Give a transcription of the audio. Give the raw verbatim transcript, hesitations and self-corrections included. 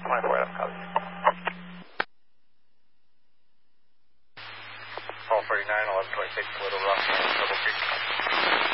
twenty-four Adam, copy. Call thirty-nine, eleven twenty-six, Little Rock, Double Creek.